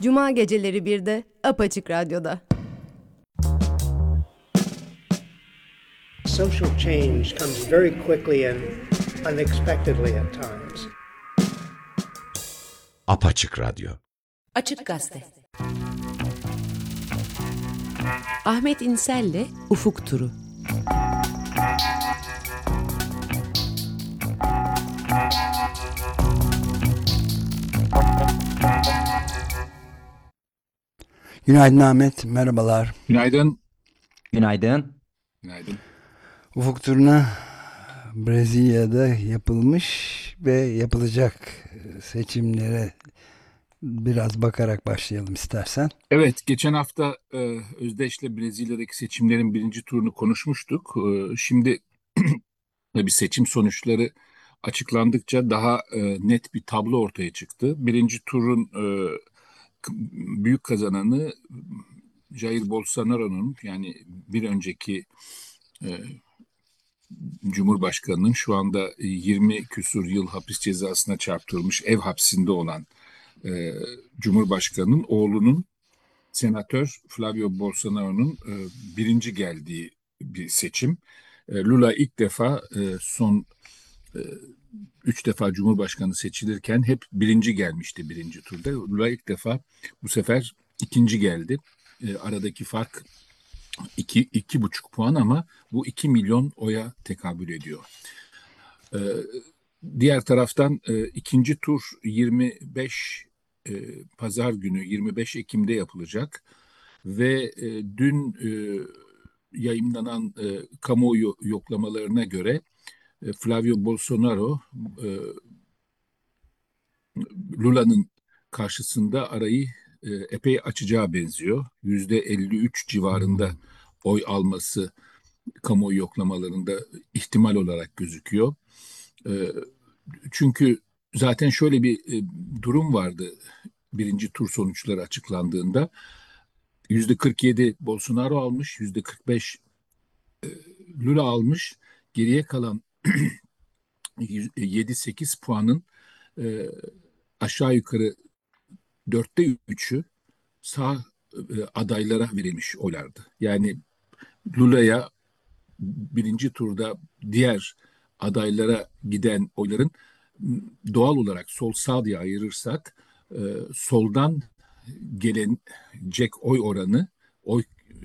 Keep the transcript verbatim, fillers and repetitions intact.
Cuma geceleri birde Apaçık Radyo'da. Social change comes very quickly and unexpectedly at times. Apaçık Radyo. Açık Gazete. Ahmet İnsel'le Ufuk Turu. Günaydın Ahmet, merhabalar. Günaydın. Günaydın. Günaydın. Ufuk turuna Brezilya'da yapılmış ve yapılacak seçimlere biraz bakarak başlayalım istersen. Evet, geçen hafta e, Özdeş'le Brezilya'daki seçimlerin birinci turunu konuşmuştuk. E, şimdi tabii seçim sonuçları açıklandıkça daha e, net bir tablo ortaya çıktı. Birinci turun e, k- büyük kazananı Jair Bolsonaro'nun, yani bir önceki e, Cumhurbaşkanı'nın şu anda yirmi küsur yıl hapis cezasına çarptırılmış ev hapsinde olan e, Cumhurbaşkanı'nın oğlunun, Senatör Flavio Bolsonaro'nun e, birinci geldiği bir seçim. E, Lula ilk defa e, son e, üç defa Cumhurbaşkanı seçilirken hep birinci gelmişti birinci turda. Lula ilk defa bu sefer ikinci geldi. E, aradaki fark iki, iki buçuk puan ama bu iki milyon oya tekabül ediyor. E, Diğer taraftan e, ikinci tur yirmi beş e, Pazar günü yirmi beş Ekim'de yapılacak ve e, dün e, yayımlanan e, kamuoyu yoklamalarına göre e, Flavio Bolsonaro e, Lula'nın karşısında arayı e, epey açacağı benziyor. Yüzde elli üç civarında oy alması kamuoyu yoklamalarında ihtimal olarak gözüküyor. E, Çünkü zaten şöyle bir e, durum vardı birinci tur sonuçları açıklandığında. Yüzde kırk yedi Bolsonaro almış, yüzde kırk beş Lula almış. Geriye kalan yedi sekiz puanın e, aşağı yukarı dörtte üçü sağ e, adaylara verilmiş oylardı. Yani Lula'ya birinci turda diğer adaylara giden oyların doğal olarak sol sağ diye ayırırsak e, soldan gelecek oy oranı, oy